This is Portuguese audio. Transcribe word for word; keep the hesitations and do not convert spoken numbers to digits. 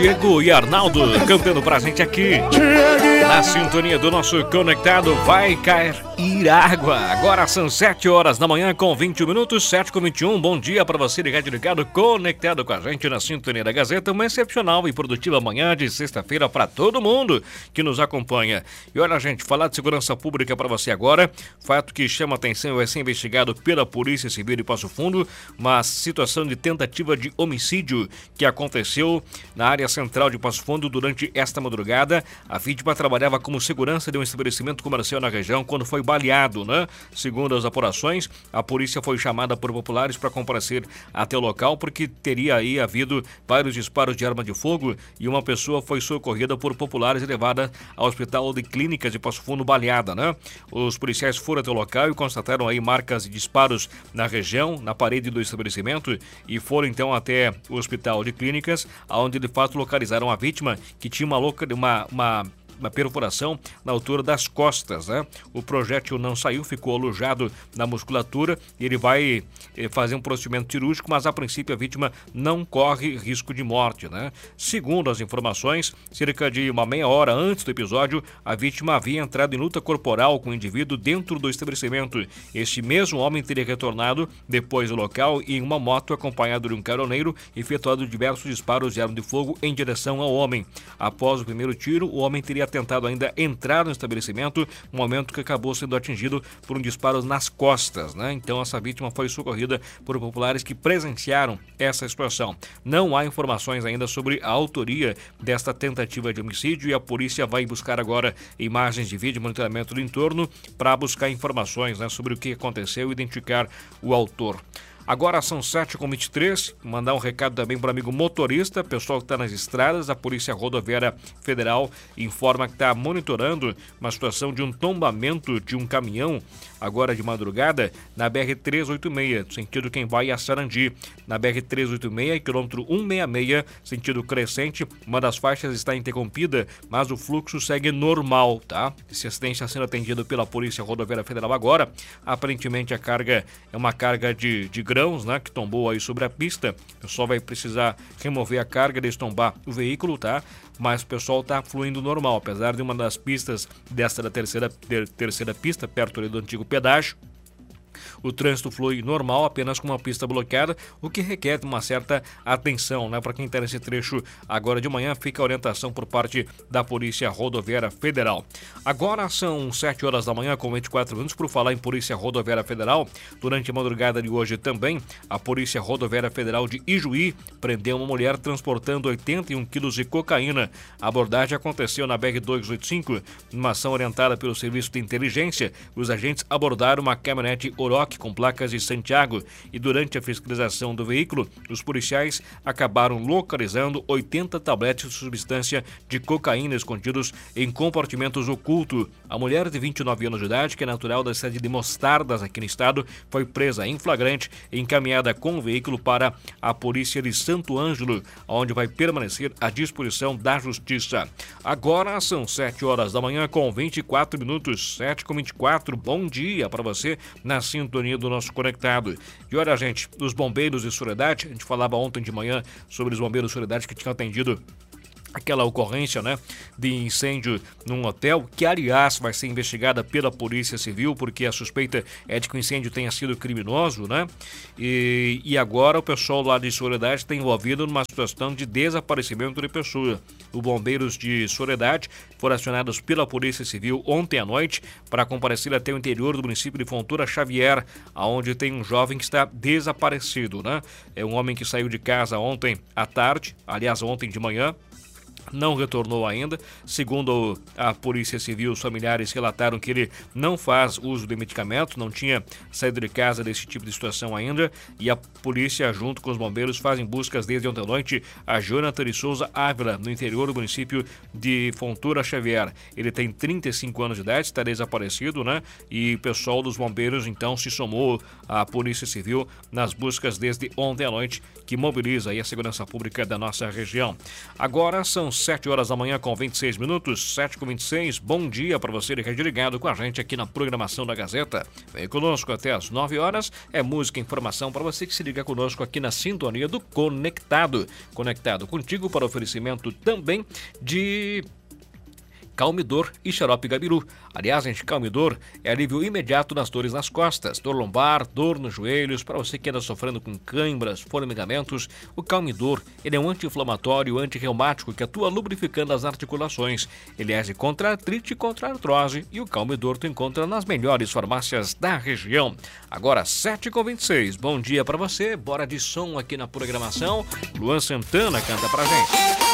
Diego e Arnaldo cantando pra gente aqui. Na sintonia do nosso Conectado, vai cair água. Agora são sete horas da manhã com vinte e um minutos, sete com vinte e um. Bom dia para você ligado, ligado, conectado com a gente na sintonia da Gazeta. Uma excepcional e produtiva manhã de sexta-feira para todo mundo que nos acompanha. E olha, gente, falar de segurança pública para você agora. Fato que chama atenção vai ser investigado pela Polícia Civil de Passo Fundo. Uma situação de tentativa de homicídio que aconteceu na área central de Passo Fundo durante esta madrugada. A vítima trabalhava como segurança de um estabelecimento comercial na região quando foi baleado, né? Segundo as apurações, a polícia foi chamada por populares para comparecer até o local porque teria aí havido vários disparos de arma de fogo e uma pessoa foi socorrida por populares e levada ao Hospital de Clínicas de Passo Fundo baleada, né? Os policiais foram até o local e constataram aí marcas de disparos na região, na parede do estabelecimento e foram então até o Hospital de Clínicas, onde de fato localizaram a vítima que tinha uma louca, uma, uma uma perfuração na altura das costas, né? O projétil não saiu, ficou alojado na musculatura e ele vai eh, fazer um procedimento cirúrgico, mas a princípio a vítima não corre risco de morte, né? Segundo as informações, cerca de uma meia hora antes do episódio, a vítima havia entrado em luta corporal com o indivíduo dentro do estabelecimento. Este mesmo homem teria retornado depois do local em uma moto acompanhado de um caroneiro, efetuado diversos disparos de arma de fogo em direção ao homem. Após o primeiro tiro, o homem teria tentado ainda entrar no estabelecimento, um momento que acabou sendo atingido por um disparo nas costas, né? Então essa vítima foi socorrida por populares que presenciaram essa situação. Não há informações ainda sobre a autoria desta tentativa de homicídio e a polícia vai buscar agora imagens de vídeo e monitoramento do entorno para buscar informações, né, sobre o que aconteceu e identificar o autor. Agora são sete com vinte e três, mandar um recado também para o amigo motorista, pessoal que está nas estradas. A Polícia Rodoviária Federal informa que está monitorando uma situação de um tombamento de um caminhão agora de madrugada na B R trezentos e oitenta e seis, sentido quem vai a Sarandi. Na B R trezentos e oitenta e seis, quilômetro cento e sessenta e seis, sentido crescente, uma das faixas está interrompida, mas o fluxo segue normal, tá? Esse acidente está sendo atendido pela Polícia Rodoviária Federal agora. Aparentemente a carga é uma carga de, de grãos, né, que tombou aí sobre a pista. O pessoal vai precisar remover a carga, destombar o veículo, tá? Mas o pessoal tá fluindo normal, apesar de uma das pistas desta da terceira, ter, terceira pista, perto ali do antigo pedágio. O trânsito flui normal, apenas com uma pista bloqueada, o que requer uma certa atenção, né? Para quem está nesse trecho agora de manhã, fica a orientação por parte da Polícia Rodoviária Federal. Agora são sete horas da manhã com vinte e quatro minutos. Por falar em Polícia Rodoviária Federal, durante a madrugada de hoje também, a Polícia Rodoviária Federal de Ijuí prendeu uma mulher transportando oitenta e um quilos de cocaína. A abordagem aconteceu na B R duzentos e oitenta e cinco, numa ação orientada pelo Serviço de Inteligência. Os agentes abordaram uma caminhonete Oroch com placas de Santiago e durante a fiscalização do veículo, os policiais acabaram localizando oitenta tabletes de substância de cocaína escondidos em compartimentos ocultos. A mulher de vinte e nove anos de idade, que é natural da cidade de Mostardas, aqui no estado, foi presa em flagrante e encaminhada com o veículo para a polícia de Santo Ângelo, onde vai permanecer à disposição da justiça. Agora são sete horas da manhã com vinte e quatro minutos, sete com vinte e quatro. Bom dia para você na sintonia do nosso Conectado. E olha, gente, os bombeiros de Soledade, a gente falava ontem de manhã sobre os bombeiros de Soledade que tinham atendido aquela ocorrência, né, de incêndio num hotel, que aliás vai ser investigada pela Polícia Civil, porque a suspeita é de que o incêndio tenha sido criminoso, né, e, e agora o pessoal lá de Soledade está envolvido numa situação de desaparecimento de pessoa. Os bombeiros de Soledade foram acionados pela Polícia Civil ontem à noite para comparecer até o interior do município de Fontoura Xavier, onde tem um jovem que está desaparecido, né, é um homem que saiu de casa ontem à tarde, aliás ontem de manhã, não retornou ainda. Segundo a Polícia Civil, os familiares relataram que ele não faz uso de medicamentos, não tinha saído de casa desse tipo de situação ainda, e a polícia, junto com os bombeiros, fazem buscas desde ontem à noite a Jonathan de Souza Ávila, no interior do município de Fontoura Xavier. Ele tem trinta e cinco anos de idade, está desaparecido, né? E o pessoal dos bombeiros, então, se somou à Polícia Civil nas buscas desde ontem à noite, que mobiliza aí a segurança pública da nossa região. Agora são sete horas da manhã com vinte e seis minutos, sete com vinte e seis. Bom dia para você que é ligado com a gente aqui na programação da Gazeta. Vem conosco até as nove horas. É música e informação para você que se liga conosco aqui na sintonia do Conectado. Conectado contigo para oferecimento também de Calmidor e Xarope Gabiru. Aliás, gente, Calmidor é alívio imediato nas dores nas costas, dor lombar, dor nos joelhos. Para você que anda sofrendo com câimbras, formigamentos, o Calmidor, ele é um anti-inflamatório, anti-reumático que atua lubrificando as articulações. Ele age contra a artrite e contra a artrose, e o Calmidor tu encontra nas melhores farmácias da região. Agora, sete com vinte e seis. Bom dia para você. Bora de som aqui na programação. Luan Santana canta pra gente.